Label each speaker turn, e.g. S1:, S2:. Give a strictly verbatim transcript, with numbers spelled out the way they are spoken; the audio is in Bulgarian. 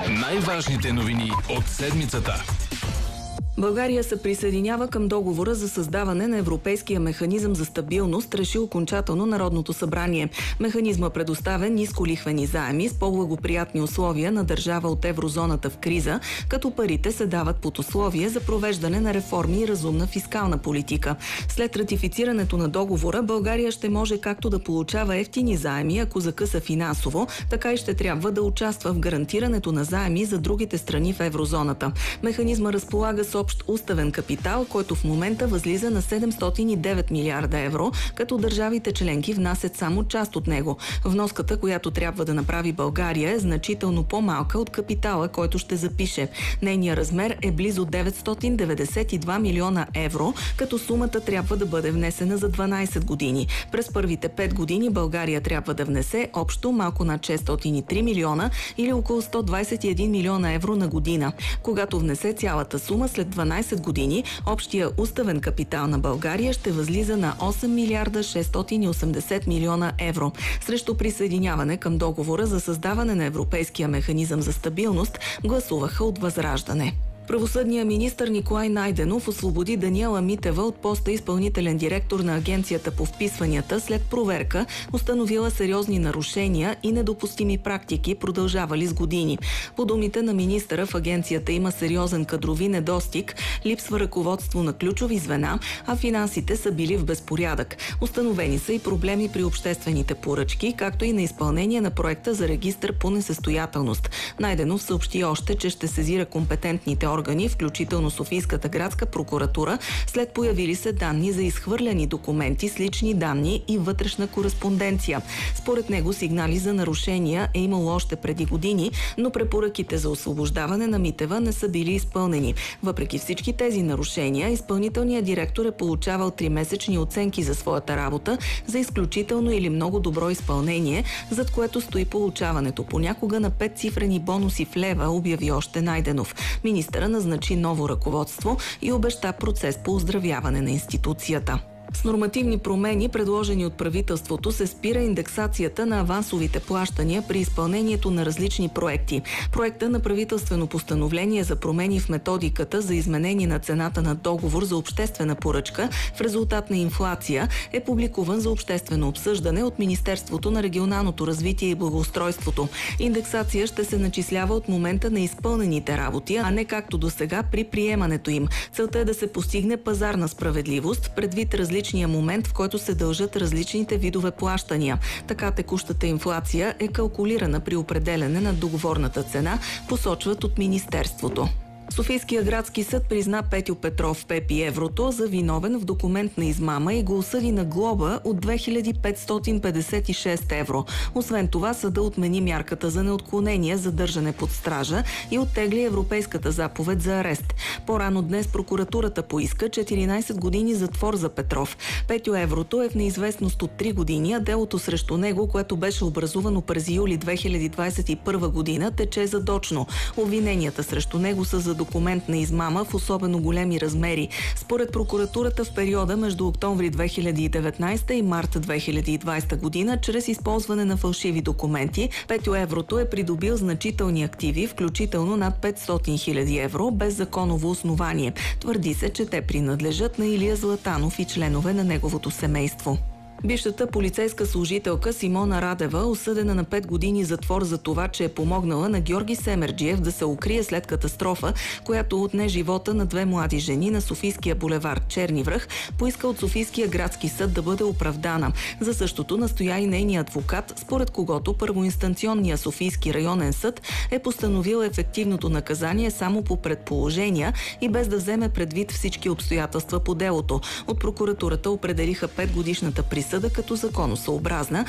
S1: Най-важните новини от седмицата.
S2: България се присъединява към договора за създаване на Европейския механизъм за стабилност, реши окончателно Народното събрание. Механизма предоставя нисколихвени заеми с по-благоприятни условия на държава от еврозоната в криза, като парите се дават под условие за провеждане на реформи и разумна фискална политика. След ратифицирането на договора, България ще може както да получава евтини заеми, ако закъса финансово, така и ще трябва да участва в гарантирането на заеми за другите страни в еврозоната. Механизма разполага с общ уставен капитал, който в момента възлиза на седемстотин и девет милиарда евро, като държавите членки внасят само част от него. Вноската, която трябва да направи България, е значително по-малка от капитала, който ще запише. Нейният размер е близо деветстотин деветдесет и два милиона евро, като сумата трябва да бъде внесена за дванайсет години. През първите пет години България трябва да внесе общо малко над шестстотин и три милиона или около сто двайсет и един милиона евро на година. Когато внесе цялата сума след дванайсет години, общия уставен капитал на България ще възлиза на осем милиарда шестстотин и осемдесет милиона евро. Срещу присъединяване към договора за създаване на Европейския механизъм за стабилност гласуваха от Възраждане. Правосъдният министър Николай Найденов освободи Даниела Митева от поста изпълнителен директор на Агенцията по вписванията след проверка, установила сериозни нарушения и недопустими практики, продължавали с години. По думите на министъра, в агенцията има сериозен кадрови недостиг, липсва ръководство на ключови звена, а финансите са били в безпорядък. Установени са и проблеми при обществените поръчки, както и на изпълнение на проекта за регистър по несъстоятелност. Найденов съобщи още, че ще сезира компетентните органи, включително Софийската градска прокуратура, след появили се данни за изхвърляни документи с лични данни и вътрешна кореспонденция. Според него сигнали за нарушения е имало още преди години, но препоръките за освобождаване на Митева не са били изпълнени. Въпреки всички тези нарушения, изпълнителният директор е получавал тримесечни оценки за своята работа за изключително или много добро изпълнение, зад което стои получаването понякога на петцифрени бонуси в лева, обяви още Найденов. Министъра назначи ново ръководство и обеща процес по оздравяване на институцията. С нормативни промени, предложени от правителството, се спира индексацията на авансовите плащания при изпълнението на различни проекти. Проекта на правителствено постановление за промени в методиката за изменение на цената на договор за обществена поръчка в резултат на инфлация е публикуван за обществено обсъждане от Министерството на регионалното развитие и благоустройството. Индексация ще се начислява от момента на изпълнените работи, а не както до сега при приемането им. Целта е да се постигне пазарна справедливост предвид различни момент, в който се дължат различните видове плащания. Така текущата инфлация е калкулирана при определене на договорната цена, посочват от Министерството. Софийския градски съд призна Петьо Петров Пепи Еврото за виновен в документна измама и го осъди на глоба от две хиляди петстотин петдесет и шест евро. Освен това, съда отмени мярката за неотклонение за държане под стража и оттегли европейската заповед за арест. По-рано днес прокуратурата поиска четиринайсет години затвор за Петров. Петьо Еврото е в неизвестност от три години, а делото срещу него, което беше образувано през юли две хиляди двайсет и първа година, тече задочно. Обвиненията срещу него са за документна измама в особено големи размери. Според прокуратурата в периода между октомври две хиляди и деветнайсета и март две хиляди и двайсета година, чрез използване на фалшиви документи, Петьо Еврото е придобил значителни активи, включително над петстотин хиляди евро, без законово основание. Твърди се, че те принадлежат на Илия Златанов и членове на неговото семейство. Бившата полицейска служителка Симона Радева, осъдена на пет години затвор за това, че е помогнала на Георги Семерджиев да се укрие след катастрофа, която отне живота на две млади жени на Софийския булевард Черни връх, поиска от Софийския градски съд да бъде оправдана. За същото настоя и нейният адвокат, според когото първоинстанционния Софийски районен съд е постановил ефективното наказание само по предположения и без да вземе предвид всички обстоятелства по делото. От прокуратурата определиха петгодишната присъда като законосъобразна,